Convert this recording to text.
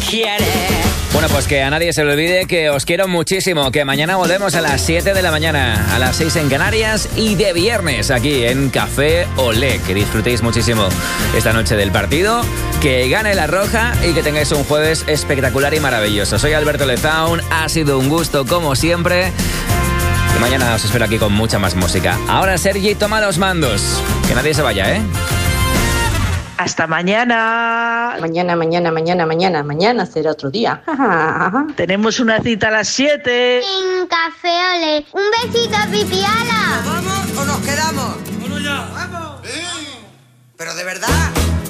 quiere. Bueno, pues que a nadie se le olvide que os quiero muchísimo, que mañana volvemos a las 7 de la mañana, a las 6 en Canarias y de viernes aquí en Café Olé. Que disfrutéis muchísimo esta noche del partido, que gane la roja y que tengáis un jueves espectacular y maravilloso. Soy Alberto Lezaun, ha sido un gusto como siempre. Y mañana os espero aquí con mucha más música. Ahora Sergi toma los mandos. Que nadie se vaya, ¿eh? Hasta mañana. Mañana será otro día. Tenemos una cita a las 7. En Café Olé. Un besito, Pipiala. ¿Nos vamos o nos quedamos? ¡Vámonos ya! ¡Vamos! Sí. Pero de verdad.